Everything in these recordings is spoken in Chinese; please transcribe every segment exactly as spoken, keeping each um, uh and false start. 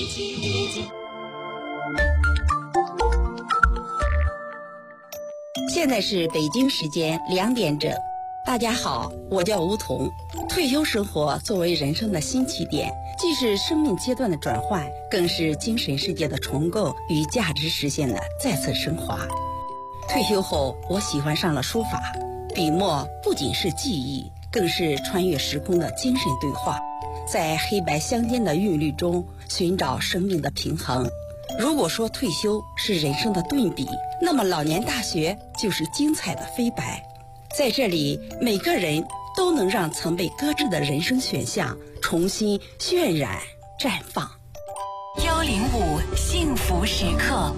现在是北京时间两点整。大家好，我叫吴彤。退休生活作为人生的新起点，既是生命阶段的转换，更是精神世界的重构与价值实现的再次升华。退休后，我喜欢上了书法，笔墨不仅是记忆，更是穿越时空的精神对话，在黑白相间的韵律中寻找生命的平衡。如果说退休是人生的顿笔，那么老年大学就是精彩的飞白。在这里，每个人都能让曾被搁置的人生选项重新渲染绽放。 幺零五幸福时刻，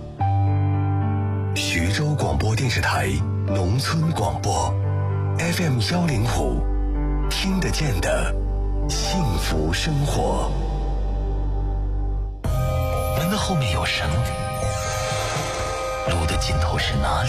徐州广播电视台农村广播 F M 幺零五，听得见的幸福生活。门的后面有什么？路的尽头是哪里？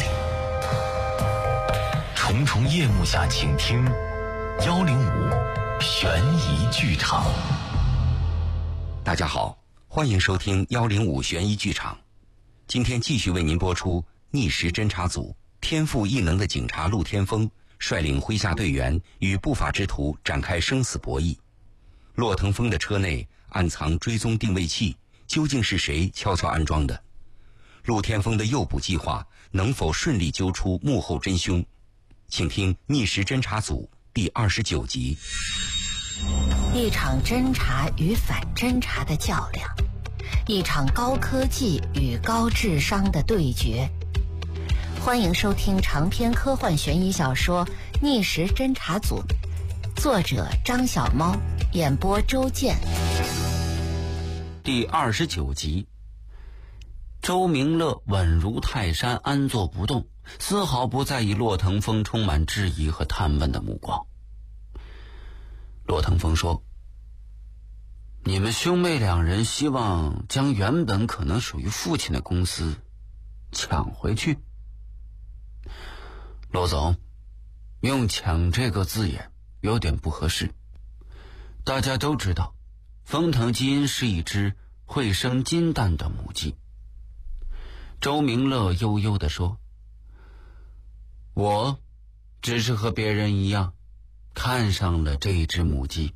重重夜幕下，请听幺零五悬疑剧场。 大家好，欢迎收听幺零五悬疑剧场。今天继续为您播出逆时侦查组天赋异能的警察陆天峰率领麾下队员与不法之徒展开生死博弈。骆腾峰的车内暗藏追踪定位器，究竟是谁悄悄安装的？陆天峰的诱捕计划能否顺利揪出幕后真凶？请听逆时侦查组第二十九集。 一场侦查与反侦查的较量，一场高科技与高智商的对决。欢迎收听长篇科幻悬疑小说《逆时侦查组》，作者张小猫，演播周健。 第二十九集。周明乐稳如泰山，安坐不动，丝毫不在意骆腾峰充满质疑和探问的目光。骆腾峰说：你们兄妹两人希望将原本可能属于父亲的公司抢回去。骆总，用抢这个字眼有点不合适。大家都知道，丰腾基因是一只会生金蛋的母鸡。周明乐悠悠地说：我只是和别人一样看上了这一只母鸡。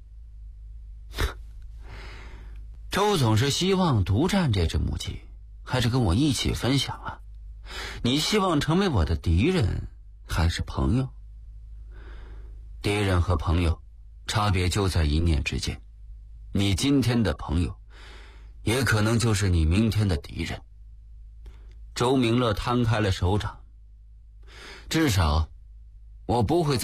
周总是希望独占这只母鸡，还是跟我一起分享啊？你希望成为我的敌人还是朋友？敌人和朋友差别就在一念之间，你今天的朋友也可能就是你明天的敌人。周明乐摊开了手掌，至少我不会